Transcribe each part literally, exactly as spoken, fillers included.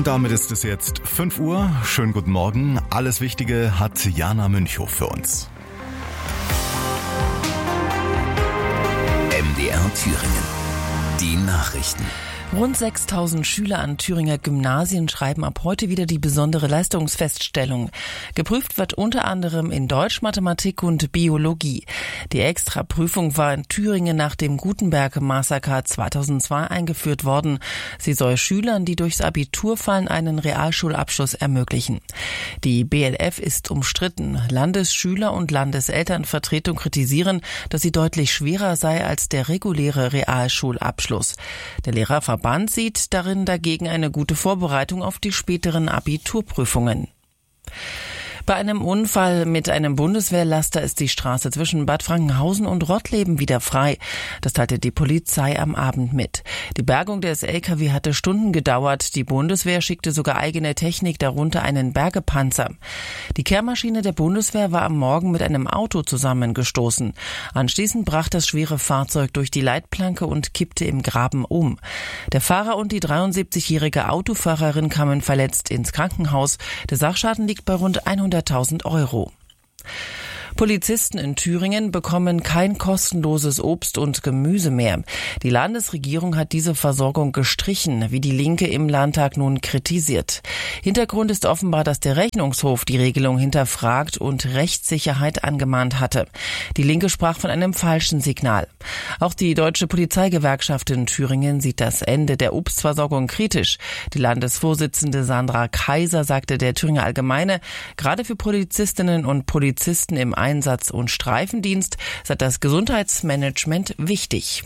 Und damit ist es jetzt fünf Uhr. Schönen guten Morgen. Alles Wichtige hat Jana Münchow für uns. M D R Thüringen. Die Nachrichten. Rund sechstausend Schüler an Thüringer Gymnasien schreiben ab heute wieder die besondere Leistungsfeststellung. Geprüft wird unter anderem in Deutsch, Mathematik und Biologie. Die Extraprüfung war in Thüringen nach dem Gutenberg-Massaker zweitausendzwei eingeführt worden. Sie soll Schülern, die durchs Abitur fallen, einen Realschulabschluss ermöglichen. Die B L F ist umstritten. Landesschüler- und Landeselternvertretung kritisieren, dass sie deutlich schwerer sei als der reguläre Realschulabschluss. Der Lehrerverband Verband sieht darin dagegen eine gute Vorbereitung auf die späteren Abiturprüfungen. Bei einem Unfall mit einem Bundeswehrlaster ist die Straße zwischen Bad Frankenhausen und Rottleben wieder frei. Das teilte die Polizei am Abend mit. Die Bergung des L K W hatte Stunden gedauert. Die Bundeswehr schickte sogar eigene Technik, darunter einen Bergepanzer. Die Kehrmaschine der Bundeswehr war am Morgen mit einem Auto zusammengestoßen. Anschließend brach das schwere Fahrzeug durch die Leitplanke und kippte im Graben um. Der Fahrer und die dreiundsiebzigjährige Autofahrerin kamen verletzt ins Krankenhaus. Der Sachschaden liegt bei rund hunderttausend Euro. Polizisten in Thüringen bekommen kein kostenloses Obst und Gemüse mehr. Die Landesregierung hat diese Versorgung gestrichen, wie die Linke im Landtag nun kritisiert. Hintergrund ist offenbar, dass der Rechnungshof die Regelung hinterfragt und Rechtssicherheit angemahnt hatte. Die Linke sprach von einem falschen Signal. Auch die Deutsche Polizeigewerkschaft in Thüringen sieht das Ende der Obstversorgung kritisch. Die Landesvorsitzende Sandra Kaiser sagte der Thüringer Allgemeine, gerade für Polizistinnen und Polizisten im Einsatz- und Streifendienst sei das Gesundheitsmanagement wichtig.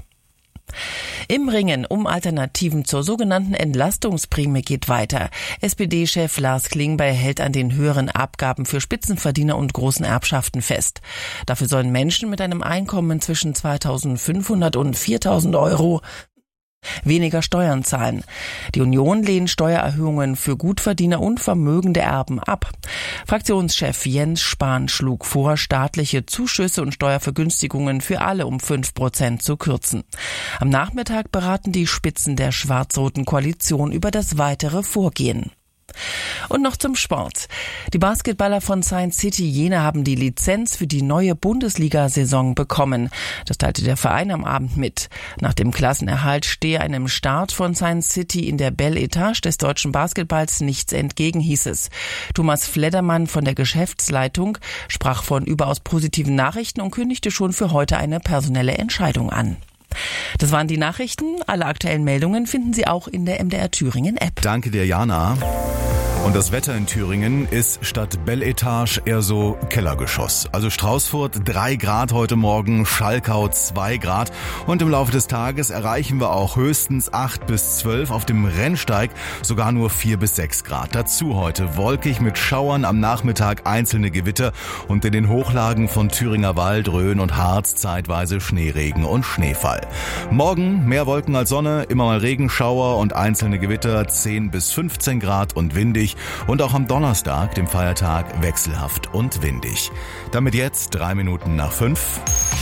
Im Ringen um Alternativen zur sogenannten Entlastungsprämie geht weiter. S P D-Chef Lars Klingbeil hält an den höheren Abgaben für Spitzenverdiener und großen Erbschaften fest. Dafür sollen Menschen mit einem Einkommen zwischen zweitausendfünfhundert und viertausend Euro weniger Steuern zahlen. Die Union lehnt Steuererhöhungen für Gutverdiener und vermögende Erben ab. Fraktionschef Jens Spahn schlug vor, staatliche Zuschüsse und Steuervergünstigungen für alle um fünf Prozent zu kürzen. Am Nachmittag beraten die Spitzen der schwarz-roten Koalition über das weitere Vorgehen. Und noch zum Sport. Die Basketballer von Science City Jena haben die Lizenz für die neue Bundesliga-Saison bekommen. Das teilte der Verein am Abend mit. Nach dem Klassenerhalt stehe einem Start von Science City in der Belle Etage des deutschen Basketballs nichts entgegen, hieß es. Thomas Fleddermann von der Geschäftsleitung sprach von überaus positiven Nachrichten und kündigte schon für heute eine personelle Entscheidung an. Das waren die Nachrichten. Alle aktuellen Meldungen finden Sie auch in der M D R Thüringen App. Danke dir, Jana. Und das Wetter in Thüringen ist statt Belle Etage eher so Kellergeschoss. Also Straußfurt drei Grad heute Morgen, Schalkau zwei Grad. Und im Laufe des Tages erreichen wir auch höchstens acht bis zwölf, auf dem Rennsteig sogar nur vier bis sechs Grad. Dazu heute wolkig mit Schauern, am Nachmittag einzelne Gewitter und in den Hochlagen von Thüringer Wald, Rhön und Harz zeitweise Schneeregen und Schneefall. Morgen mehr Wolken als Sonne, immer mal Regenschauer und einzelne Gewitter, zehn bis fünfzehn Grad und windig. Und auch am Donnerstag, dem Feiertag, wechselhaft und windig. Damit jetzt drei Minuten nach fünf.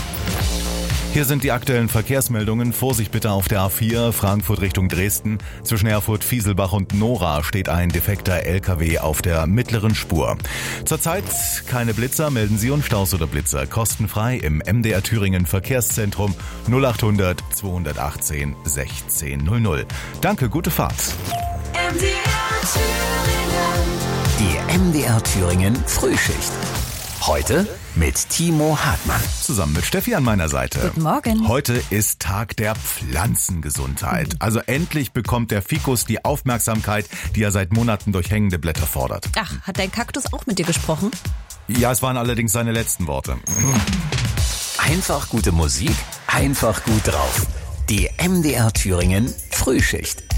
Hier sind die aktuellen Verkehrsmeldungen. Vorsicht bitte auf der A vier, Frankfurt Richtung Dresden. Zwischen Erfurt, Fieselbach und Nora steht ein defekter L K W auf der mittleren Spur. Zurzeit keine Blitzer, melden Sie uns Staus oder Blitzer. Kostenfrei im M D R Thüringen Verkehrszentrum null achthundert zweihundertachtzehn sechzehn null null. Danke, gute Fahrt. M D R Thüringen. Die M D R Thüringen Frühschicht. Heute mit Timo Hartmann. Zusammen mit Steffi an meiner Seite. Guten Morgen. Heute ist Tag der Pflanzengesundheit. Also endlich bekommt der Fikus die Aufmerksamkeit, die er seit Monaten durch hängende Blätter fordert. Ach, hat dein Kaktus auch mit dir gesprochen? Ja, es waren allerdings seine letzten Worte. Einfach gute Musik, einfach gut drauf. Die M D R Thüringen Frühschicht.